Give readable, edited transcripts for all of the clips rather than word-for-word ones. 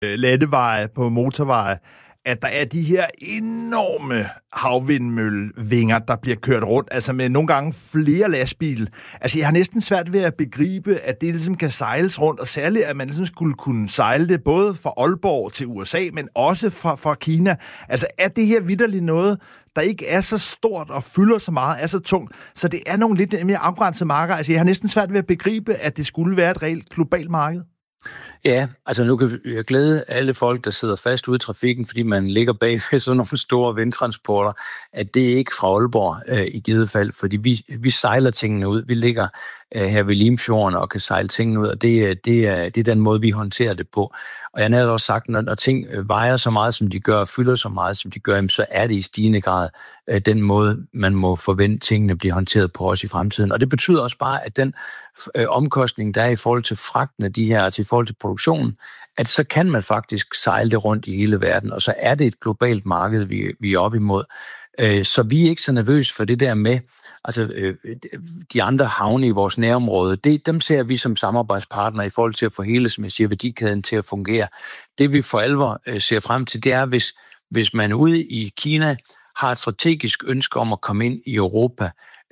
landeveje, på motorveje, at der er de her enorme havvindmøllevinger, der bliver kørt rundt, altså med nogle gange flere lastbiler. Altså, jeg har næsten svært ved at begribe, at det ligesom kan sejles rundt, og særligt, at man ligesom skulle kunne sejle det både fra Aalborg til USA, men også fra Kina. Altså, er det her vitterligt noget, der ikke er så stort og fylder så meget, er så tungt, så det er nogle lidt mere afgrænsede markeder. Altså, jeg har næsten svært ved at begribe, at det skulle være et reelt globalt marked. Ja, altså nu kan jeg glæde alle folk, der sidder fast ude i trafikken, fordi man ligger bag sådan nogle store vindtransporter, at det er ikke fra Aalborg i givet fald, fordi vi sejler tingene ud. Vi ligger her ved Limfjorden og kan sejle tingene ud, og det er den måde, vi håndterer det på. Og jeg har også sagt, når ting vejer så meget, som de gør, og fylder så meget, som de gør, så er det i stigende grad den måde, man må forvente, tingene bliver håndteret på også i fremtiden. Og det betyder også bare, at den omkostning, der er i forhold til fragten af de her, altså i forhold til produktionen, at så kan man faktisk sejle det rundt i hele verden, og så er det et globalt marked, vi er op imod. Så vi er ikke så nervøse for det der med, altså de andre havne i vores nærområde, dem ser vi som samarbejdspartnere i forhold til at få hele, som jeg siger, værdikæden til at fungere. Det vi for alvor ser frem til, det er, hvis man ude i Kina har et strategisk ønske om at komme ind i Europa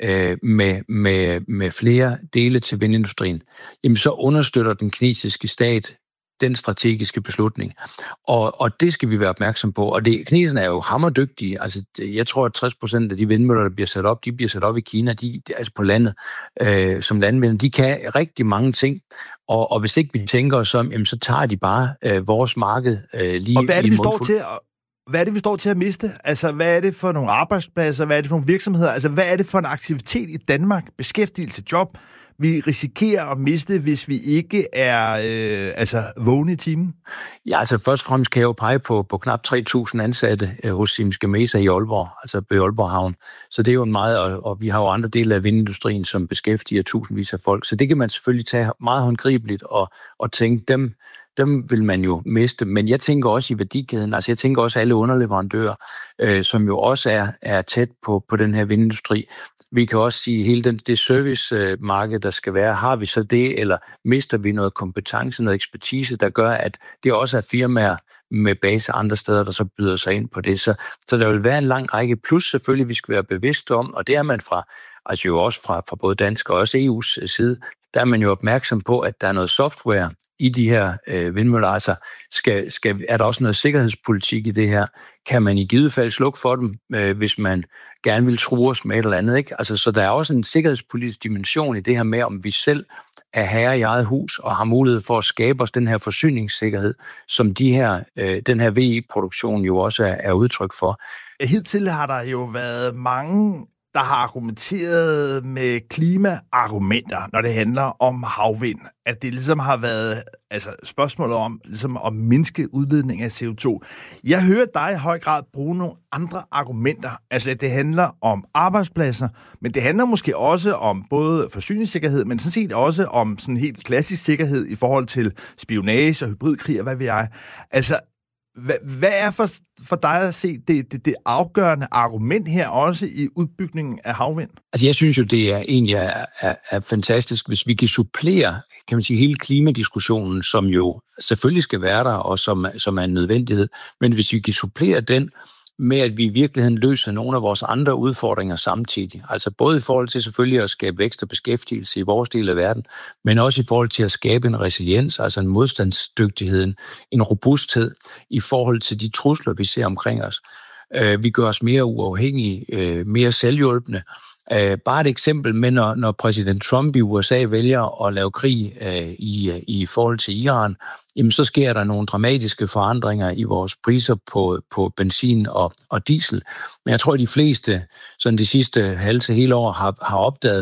med flere dele til vindindustrien, jamen så understøtter den kinesiske stat den strategiske beslutning. Og det skal vi være opmærksom på. Og kineserne er jo hammerdygtige. Altså, jeg tror, at 60% af de vindmøller, der bliver sat op, de bliver sat op i Kina, altså på landet, som landmænd. De kan rigtig mange ting. Og hvis ikke vi tænker os om, jamen, så tager de bare vores marked lige. Og hvad er det, Hvad er det, vi står til at miste? Altså, hvad er det for nogle arbejdspladser? Hvad er det for nogle virksomheder? Altså, hvad er det for en aktivitet i Danmark, beskæftigelse, job, vi risikerer at miste, hvis vi ikke er vågne i timen? Ja, altså først og fremmest kan jeg jo pege på knap 3.000 ansatte hos Siemens Gamesa i Aalborg, altså på Aalborg Havn. Så det er jo en meget, og vi har jo andre dele af vindindustrien, som beskæftiger tusindvis af folk. Så det kan man selvfølgelig tage meget håndgribeligt og tænke, dem vil man jo miste. Men jeg tænker også i værdikæden, altså jeg tænker også alle underleverandører, som jo også er tæt på den her vindindustri. Vi kan også sige, hele det servicemarked, der skal være, har vi så det, eller mister vi noget kompetence, noget ekspertise, der gør, at det også er firmaer med base andre steder, der så byder sig ind på det. Så der vil være en lang række, plus selvfølgelig, vi skal være bevidste om, og det er man altså jo også fra både dansk og også EU's side, der er man jo opmærksom på, at der er noget software i de her vindmøller. Altså, er der også noget sikkerhedspolitik i det her? Kan man i givet fald slukke for dem, hvis man gerne vil true os med et eller andet? Ikke? Altså, så der er også en sikkerhedspolitisk dimension i det her med, om vi selv er herre i eget hus og har mulighed for at skabe os den her forsyningssikkerhed, som den her VE-produktion jo også er udtryk for. Hidtil har der jo været mange, der har argumenteret med klimaargumenter, når det handler om havvind. At det ligesom har været spørgsmålet om ligesom at mindske udledning af CO2. Jeg hører dig i høj grad bruge nogle andre argumenter. Altså, det handler om arbejdspladser, men det handler måske også om både forsyningssikkerhed, men sådan set også om sådan helt klassisk sikkerhed i forhold til spionage og hybridkrig og hvad ved jeg. Altså, hvad er for dig at se det afgørende argument her også i udbygningen af havvind? Altså jeg synes jo, det er egentlig er fantastisk, hvis vi kan supplere, kan man sige, hele klimadiskussionen, som jo selvfølgelig skal være der, og som er en nødvendighed, men hvis vi kan supplere den med, at vi i virkeligheden løser nogle af vores andre udfordringer samtidig. Altså både i forhold til selvfølgelig at skabe vækst og beskæftigelse i vores del af verden, men også i forhold til at skabe en resiliens, altså en modstandsdygtighed, en robusthed i forhold til de trusler, vi ser omkring os. Vi gør os mere uafhængige, mere selvhjulpende. Bare et eksempel med, når præsident Trump i USA vælger at lave krig i forhold til Iran, jamen så sker der nogle dramatiske forandringer i vores priser på benzin og diesel. Men jeg tror, at de fleste sådan de sidste halve til hele år har opdaget,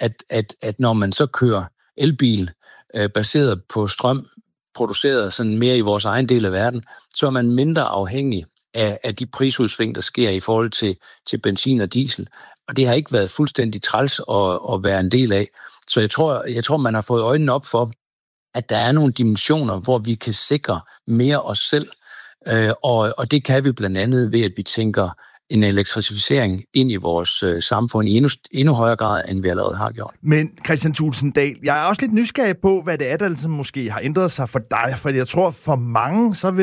at når man så kører elbil baseret på strøm, produceret sådan mere i vores egen del af verden, så er man mindre afhængig af de prisudsving, der sker i forhold til benzin og diesel. Og det har ikke været fuldstændig træls at være en del af. Så jeg tror, man har fået øjnene op for, at der er nogle dimensioner, hvor vi kan sikre mere os selv. Og det kan vi blandt andet ved, at vi tænker en elektrificering ind i vores samfund i endnu højere grad, end vi allerede har gjort. Men Kristian Thulesen Dahl, jeg er også lidt nysgerrig på, hvad det er, der ligesom måske har ændret sig for dig, for jeg tror, for mange, så